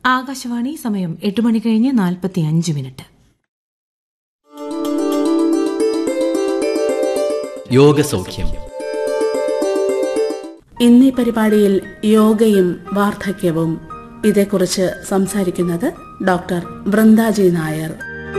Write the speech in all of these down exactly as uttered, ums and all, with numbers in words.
ആകാശവാണി സമയം എട്ട് മണി കഴിഞ്ഞ് നാൽപ്പത്തി അഞ്ച് മിനിറ്റ്. യോഗസൗഖ്യം. ഇന്നീ പരിപാടിയിൽ യോഗയും വാർദ്ധക്യവും ഇതേക്കുറിച്ച് സംസാരിക്കുന്നത് ഡോക്ടർ വൃന്ദാജി നായർ.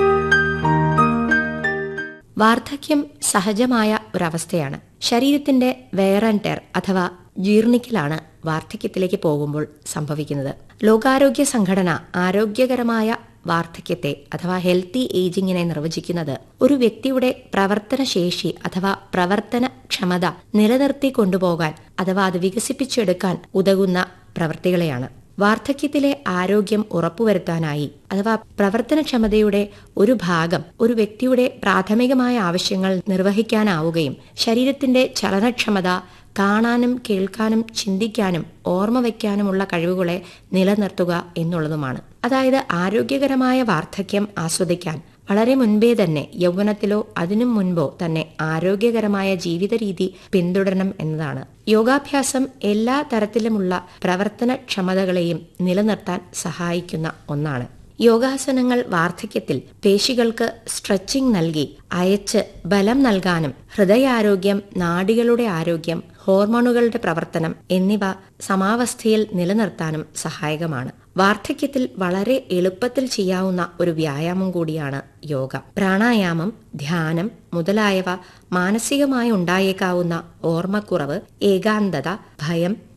വാർദ്ധക്യം സഹജമായ ഒരവസ്ഥയാണ്. ശരീരത്തിന്റെ വെയർ ആൻഡ് ടെയർ അഥവാ ജീർണിക്കലാണ് വാർദ്ധക്യത്തിലേക്ക് പോകുമ്പോൾ സംഭവിക്കുന്നത്. ലോകാരോഗ്യ സംഘടന ആരോഗ്യകരമായ വാർദ്ധക്യത്തെ അഥവാ ഹെൽത്തി ഏജിങ്ങിനെ നിർവചിക്കുന്നത് ഒരു വ്യക്തിയുടെ പ്രവർത്തനശേഷി അഥവാ പ്രവർത്തന ക്ഷമത നിലനിർത്തി കൊണ്ടുപോകാൻ അഥവാ അത് വികസിപ്പിച്ചെടുക്കാൻ ഉതകുന്ന പ്രവൃത്തികളെയാണ്. വാർദ്ധക്യത്തിലെ ആരോഗ്യം ഉറപ്പുവരുത്താനായി അഥവാ പ്രവർത്തനക്ഷമതയുടെ ഒരു ഭാഗം ഒരു വ്യക്തിയുടെ പ്രാഥമികമായ ആവശ്യങ്ങൾ നിർവഹിക്കാനാവുകയും ശരീരത്തിന്റെ ചലനക്ഷമത കാണാനും കേൾക്കാനും ചിന്തിക്കാനും ഓർമ്മ വയ്ക്കാനുമുള്ള കഴിവുകളെ നിലനിർത്തുക എന്നുള്ളതുമാണ്. അതായത് ആരോഗ്യകരമായ വാർദ്ധക്യം ആസ്വദിക്കാൻ വളരെ മുൻപേ തന്നെ യൗവനത്തിലോ അതിനു മുൻപോ തന്നെ ആരോഗ്യകരമായ ജീവിത രീതി പിന്തുടരണം എന്നതാണ്. യോഗാഭ്യാസം എല്ലാ തരത്തിലുമുള്ള പ്രവർത്തനക്ഷമതകളെയും നിലനിർത്താൻ സഹായിക്കുന്ന ഒന്നാണ്. യോഗാസനങ്ങൾ വാർദ്ധക്യത്തിൽ പേശികൾക്ക് സ്ട്രെച്ചിങ് നൽകി അയച്ച് ബലം നൽകാനും ഹൃദയാരോഗ്യം, നാഡികളുടെ ആരോഗ്യം, ഹോർമോണുകളുടെ പ്രവർത്തനം എന്നിവ സമാവസ്ഥയിൽ നിലനിർത്താനും സഹായകമാണ്. വാർദ്ധക്യത്തിൽ വളരെ എളുപ്പത്തിൽ ചെയ്യാവുന്ന ഒരു വ്യായാമം കൂടിയാണ് യോഗ. പ്രാണായാമം, ധ്യാനം മുതലായവ മാനസികമായി ഉണ്ടായേക്കാവുന്ന ഓർമ്മക്കുറവ്, ഏകാന്തത, ഭയം